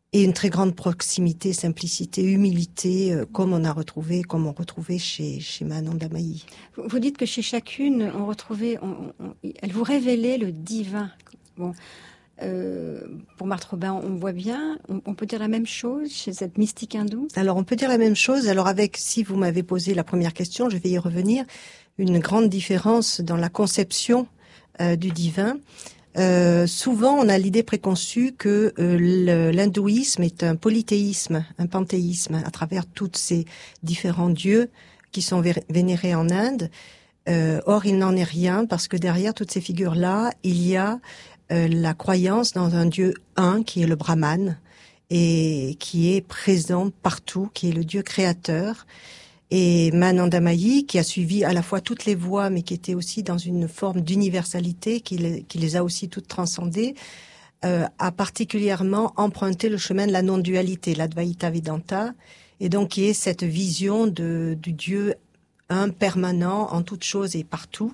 et une très grande proximité, simplicité, humilité, comme on retrouvait chez Mahanandamayi. Vous dites que chez chacune, on retrouvait, elle vous révélait le divin. Bon, pour Marthe Robin, on voit bien, on peut dire la même chose chez cette mystique hindoue. Alors, on peut dire la même chose. Alors, si vous m'avez posé la première question, je vais y revenir. Une grande différence dans la conception du divin. Souvent, on a l'idée préconçue que l'hindouisme est un polythéisme, un panthéisme, à travers tous ces différents dieux qui sont vénérés en Inde. Or, il n'en est rien, parce que derrière toutes ces figures-là, il y a la croyance dans un dieu un, qui est le Brahman, et qui est présent partout, qui est le dieu créateur. Et Mahanandamayi, qui a suivi à la fois toutes les voies, mais qui était aussi dans une forme d'universalité, qui les a aussi toutes transcendées, a particulièrement emprunté le chemin de la non-dualité, l'Advaita Vedanta, et donc qui est cette vision du Dieu un, permanent, en toute chose et partout.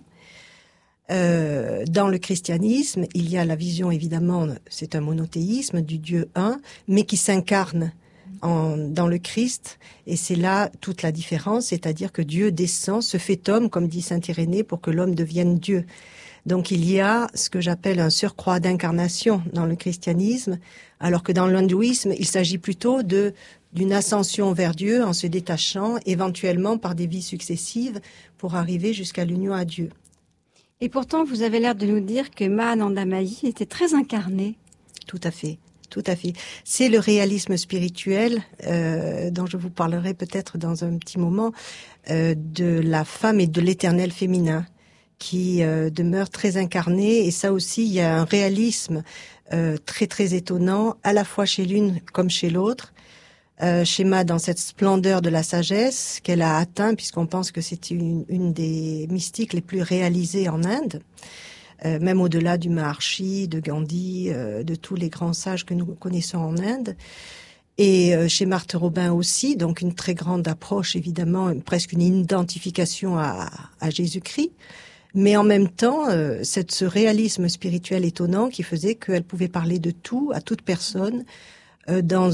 Dans le christianisme, il y a la vision, évidemment, c'est un monothéisme du Dieu un, mais qui s'incarne dans le Christ, et c'est là toute la différence, c'est-à-dire que Dieu descend, se fait homme, comme dit saint Irénée, pour que l'homme devienne Dieu. Donc il y a ce que j'appelle un surcroît d'incarnation dans le christianisme, alors que dans l'hindouisme, il s'agit plutôt d'une ascension vers Dieu en se détachant, éventuellement par des vies successives, pour arriver jusqu'à l'union à Dieu. Et pourtant, vous avez l'air de nous dire que Mahanandamayi était très incarné. Tout à fait. Tout à fait. C'est le réalisme spirituel dont je vous parlerai peut-être dans un petit moment, de la femme et de l'éternel féminin qui demeure très incarné. Et ça aussi, il y a un réalisme très très étonnant, à la fois chez l'une comme chez l'autre. Chez Ma, dans cette splendeur de la sagesse qu'elle a atteint, puisqu'on pense que c'est une des mystiques les plus réalisées en Inde. Même au-delà du Maharshi, de Gandhi, de tous les grands sages que nous connaissons en Inde. Et chez Marthe Robin aussi, donc une très grande approche, évidemment, presque une identification à Jésus-Christ. Mais en même temps, ce réalisme spirituel étonnant qui faisait qu'elle pouvait parler de tout, à toute personne, dans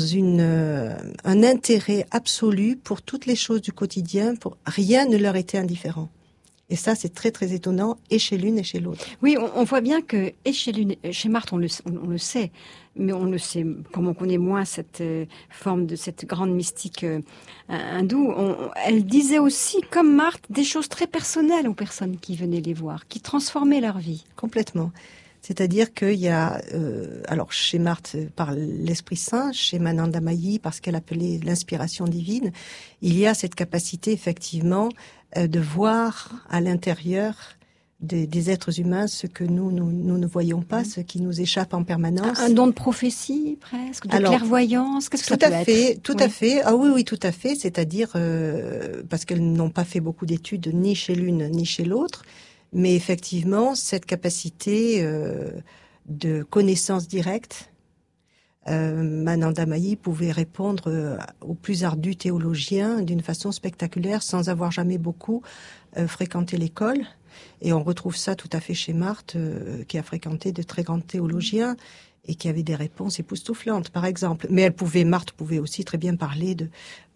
un intérêt absolu pour toutes les choses du quotidien, rien ne leur était indifférent. Et ça, c'est très très étonnant, et chez l'une et chez l'autre. Oui, on voit bien que, et chez l'une, chez Marthe, on le sait, mais on le sait, comme on connaît moins cette forme de cette grande mystique hindoue, elle disait aussi, comme Marthe, des choses très personnelles aux personnes qui venaient les voir, qui transformaient leur vie. Complètement. C'est-à-dire qu'il y a, alors chez Marthe par l'Esprit Saint, chez Mahanandamayi parce qu'elle appelait l'inspiration divine, il y a cette capacité effectivement de voir à l'intérieur des êtres humains ce que nous ne voyons pas, ce qui nous échappe en permanence. Un don de prophétie presque, de clairvoyance, qu'est-ce que ça peut être? Tout à fait. Ah oui, tout à fait. C'est-à-dire parce qu'elles n'ont pas fait beaucoup d'études ni chez l'une ni chez l'autre. Mais effectivement, cette capacité de connaissance directe, Mahanandamayi pouvait répondre aux plus ardus théologiens d'une façon spectaculaire, sans avoir jamais beaucoup fréquenté l'école. Et on retrouve ça tout à fait chez Marthe, qui a fréquenté de très grands théologiens et qui avait des réponses époustouflantes, par exemple. Mais Marthe pouvait aussi très bien parler de...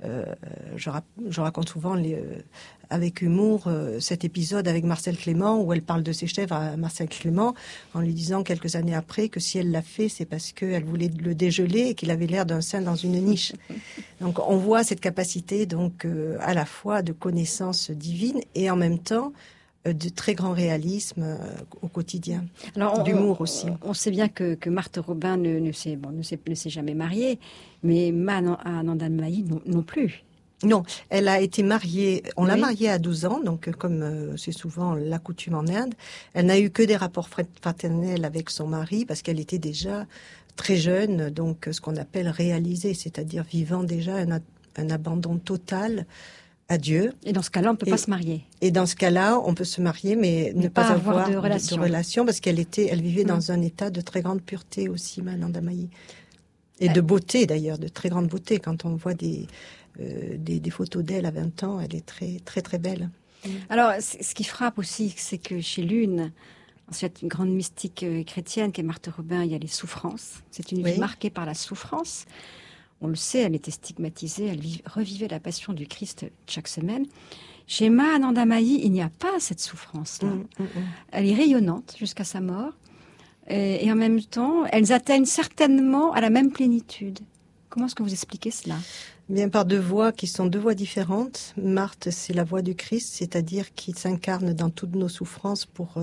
je raconte souvent avec humour cet épisode avec Marcel Clément, où elle parle de ses chèvres à Marcel Clément, en lui disant quelques années après que si elle l'a fait, c'est parce qu'elle voulait le dégeler et qu'il avait l'air d'un saint dans une niche. Donc on voit cette capacité donc à la fois de connaissance divine et en même temps de très grand réalisme au quotidien. Alors, d'humour aussi. On sait bien que Marthe Robin ne s'est jamais mariée, mais Mahanandamayi non plus. Non, elle a été mariée, l'a mariée à 12 ans, donc comme c'est souvent la coutume en Inde. Elle n'a eu que des rapports fraternels avec son mari parce qu'elle était déjà très jeune, donc ce qu'on appelle réalisée, c'est-à-dire vivant déjà un abandon total à Dieu. Et dans ce cas-là, on ne peut pas se marier. Et dans ce cas-là, on peut se marier, mais ne pas avoir de relation. Parce elle vivait dans un état de très grande pureté aussi, Mahanandamayi. Et de beauté d'ailleurs, de très grande beauté. Quand on voit des photos d'elle à 20 ans, elle est très très très belle. Alors, ce qui frappe aussi, c'est que chez l'une, Ensuite, une grande mystique chrétienne qui est Marthe Robin, il y a les souffrances. C'est une vie marquée par la souffrance. On le sait, elle était stigmatisée, elle revivait la passion du Christ chaque semaine. Chez Mahanandamayi, il n'y a pas cette souffrance-là. Elle est rayonnante jusqu'à sa mort. Et en même temps, elles atteignent certainement à la même plénitude. Comment est-ce que vous expliquez cela ? Bien par deux voies qui sont deux voies différentes. Marthe, c'est la voie du Christ, c'est-à-dire qui s'incarne dans toutes nos souffrances pour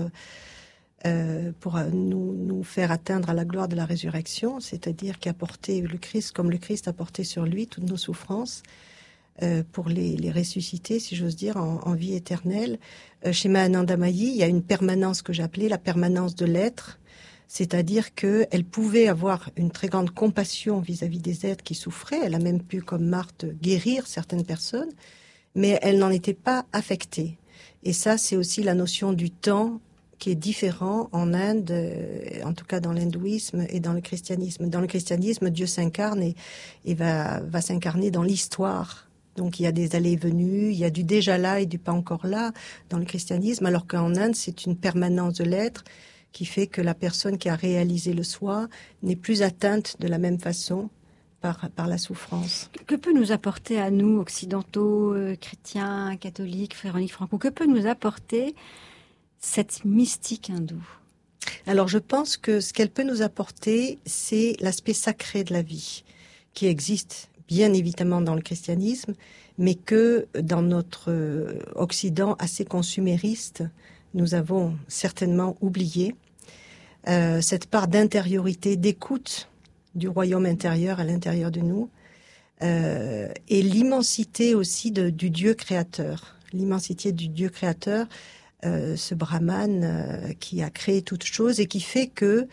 nous faire atteindre à la gloire de la résurrection, c'est-à-dire qui a porté le Christ comme le Christ a porté sur lui toutes nos souffrances pour les ressusciter, si j'ose dire, en vie éternelle. Chez Mahanandamayi, il y a une permanence que j'appelais la permanence de l'être, c'est-à-dire qu'elle pouvait avoir une très grande compassion vis-à-vis des êtres qui souffraient. Elle a même pu, comme Marthe, guérir certaines personnes, mais elle n'en était pas affectée. Et ça, c'est aussi la notion du temps qui est différent en Inde, en tout cas dans l'hindouisme et dans le christianisme. Dans le christianisme, Dieu s'incarne et va s'incarner dans l'histoire. Donc il y a des allées et venues, il y a du déjà là et du pas encore là dans le christianisme, alors qu'en Inde, c'est une permanence de l'être qui fait que la personne qui a réalisé le soi n'est plus atteinte de la même façon par la souffrance. Que peut nous apporter à nous, occidentaux, chrétiens, catholiques, Véronique Franco, que peut nous apporter cette mystique hindoue ? Alors je pense que ce qu'elle peut nous apporter, c'est l'aspect sacré de la vie, qui existe bien évidemment dans le christianisme, mais que dans notre Occident assez consumériste, nous avons certainement oublié. Cette part d'intériorité, d'écoute du royaume intérieur à l'intérieur de nous, et l'immensité aussi du Dieu créateur. L'immensité du Dieu créateur, ce Brahman qui a créé toutes choses et qui fait que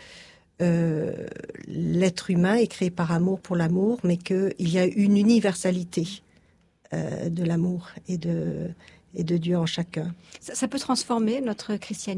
l'être humain est créé par amour pour l'amour, mais qu'il y a une universalité de l'amour et de Dieu en chacun. Ça peut transformer notre christianisme ?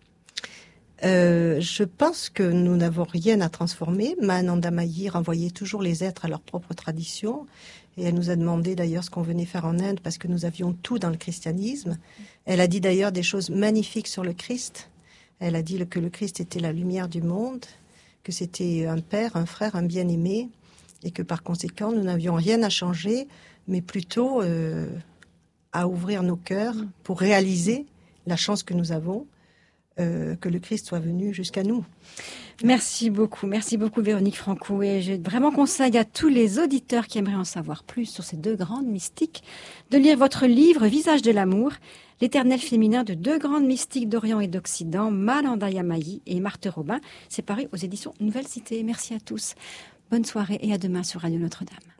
Je pense que nous n'avons rien à transformer. Mahanandamayi renvoyait toujours les êtres à leur propre tradition. Et elle nous a demandé d'ailleurs ce qu'on venait faire en Inde parce que nous avions tout dans le christianisme. Elle a dit d'ailleurs des choses magnifiques sur le Christ. Elle a dit que le Christ était la lumière du monde, que c'était un père, un frère, un bien-aimé, et que par conséquent, nous n'avions rien à changer, mais plutôt à ouvrir nos cœurs pour réaliser la chance que nous avons, que le Christ soit venu jusqu'à nous. Merci beaucoup Véronique Franco. Et je vraiment conseille à tous les auditeurs qui aimeraient en savoir plus sur ces deux grandes mystiques de lire votre livre « Visage de l'amour », l'éternel féminin de deux grandes mystiques d'Orient et d'Occident, Mahanandamayi et Marthe Robin. C'est paru aux éditions Nouvelle Cité. Merci à tous. Bonne soirée et à demain sur Radio Notre-Dame.